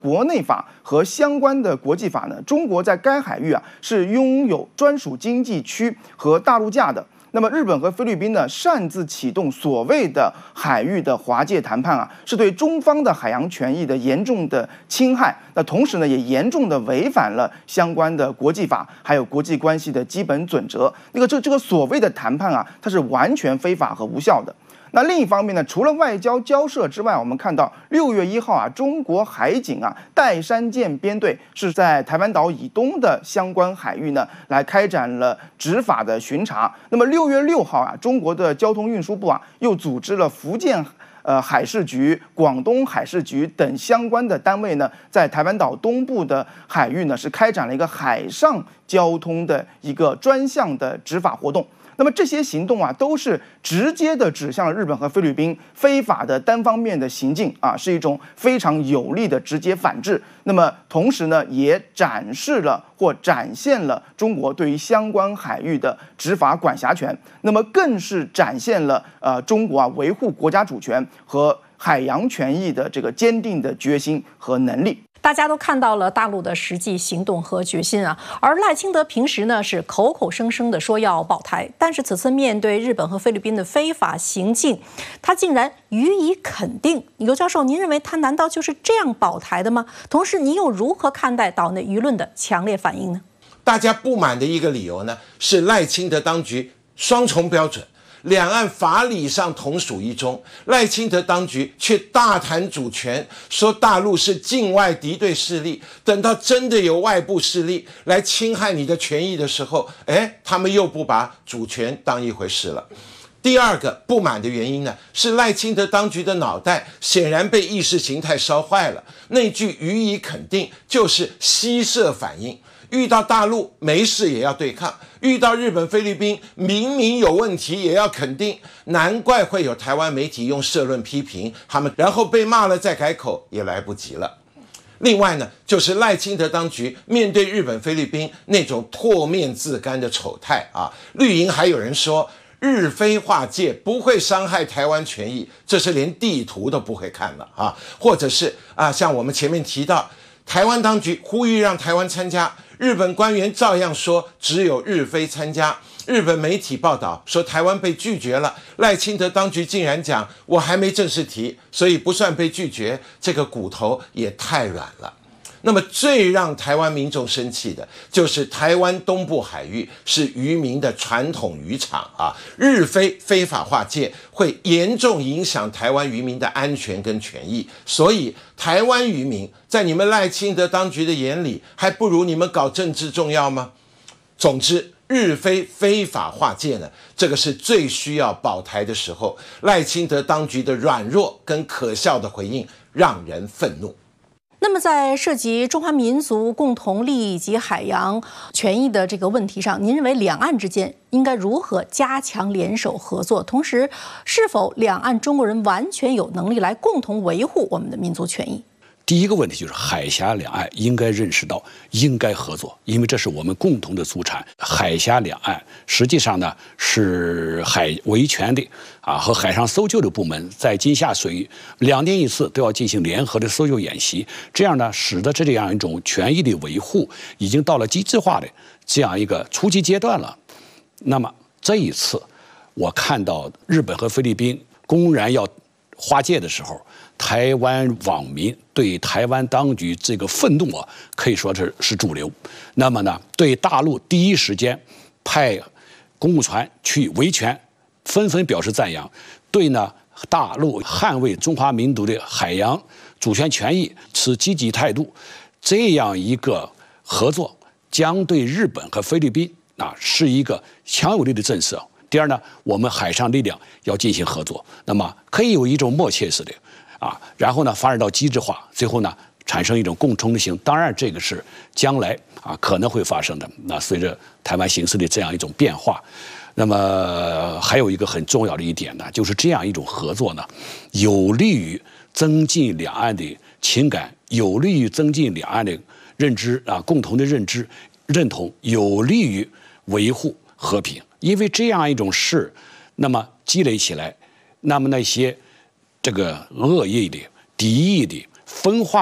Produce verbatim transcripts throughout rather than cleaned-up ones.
国内法和相关的国际法呢，中国在该海域啊是拥有专属经济区和大陆架的。那么日本和菲律宾呢，擅自启动所谓的海域的划界谈判啊，是对中方的海洋权益的严重的侵害。那同时呢，也严重的违反了相关的国际法，还有国际关系的基本准则。那个这这个所谓的谈判啊，它是完全非法和无效的。那另一方面呢，除了外交交涉之外，我们看到六月一号啊，中国海警啊岱山舰编队是在台湾岛以东的相关海域呢来开展了执法的巡查。那么六月六号啊，中国的交通运输部啊又组织了福建呃海事局、广东海事局等相关的单位呢，在台湾岛东部的海域呢是开展了一个海上交通的一个专项的执法活动。那么这些行动啊，都是直接的指向了日本和菲律宾非法的单方面的行径啊，是一种非常有力的直接反制。那么同时呢，也展示了或展现了中国对于相关海域的执法管辖权。那么更是展现了呃中国啊维护国家主权和海洋权益的这个坚定的决心和能力。 大家都看到了大陆的实际行动和决心啊，而赖清德平时呢是口口声声的说要保台，但是此次面对日本和菲律宾的非法行径，他竟然予以肯定。尤教授，您认为他难道就是这样保台的吗？同时，您又如何看待岛内舆论的强烈反应呢？ 大家不满的一个理由呢，是赖清德当局双重标准。两岸法理上同属一中，赖清德当局却大谈主权，说大陆是境外敌对势力。等到真的有外部势力来侵害你的权益的时候，哎，他们又不把主权当一回事了。第二个不满的原因呢，是赖清德当局的脑袋显然被意识形态烧坏了。那句予以肯定就是吸射反应。遇到大陆没事也要对抗，遇到日本菲律宾明明有问题也要肯定，难怪会有台湾媒体用社论批评他们，然后被骂了再改口也来不及了。另外呢，就是赖清德当局面对日本菲律宾那种唾面自干的丑态啊，绿营还有人说日菲划界不会伤害台湾权益，这是连地图都不会看了啊，或者是啊，像我们前面提到，台湾当局呼吁让台湾参加，日本官员照样说只有日菲参加，日本媒体报道说台湾被拒绝了，赖清德当局竟然讲我还没正式提，所以不算被拒绝，这个骨头也太软了。那么最让台湾民众生气的就是台湾东部海域是渔民的传统渔场啊，日菲非法划界会严重影响台湾渔民的安全跟权益，所以台湾渔民在你们赖清德当局的眼里还不如你们搞政治重要吗？总之日菲非法划界呢，这个是最需要保台的时候，赖清德当局的软弱跟可笑的回应让人愤怒。 那么在涉及中华民族共同利益以及海洋权益的这个问题上，您认为两岸之间应该如何加强联手合作？同时，是否两岸中国人完全有能力来共同维护我们的民族权益？ 第一个问题就是海峡两岸应该认识到应该合作，因为这是我们共同的祖产。海峡两岸实际上呢是海维权的啊和海上搜救的部门在金厦水域两年一次都要进行联合的搜救演习，这样呢使得这样一种权益的维护已经到了机制化的这样一个初级阶段了。那么这一次我看到日本和菲律宾公然要划界的时候，台湾网民对台湾当局这个愤怒啊，可以说是是主流。那么呢，对大陆第一时间派公务船去维权，纷纷表示赞扬。对呢，大陆捍卫中华民族的海洋主权权益持积极态度。这样一个合作，将对日本和菲律宾啊是一个强有力的震慑。第二呢，我们海上力量要进行合作，那么可以有一种默契式的啊，然后呢发展到机制化，最后呢产生一种共同的性。当然，这个是将来啊可能会发生的。那随着台湾形势的这样一种变化，那么还有一个很重要的一点呢，就是这样一种合作呢，有利于增进两岸的情感，有利于增进两岸的认知啊，共同的认知认同，有利于维护和平。因为这样一种事，那么积累起来，那么那些这个恶意的、敌意的、分化的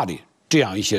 这样一些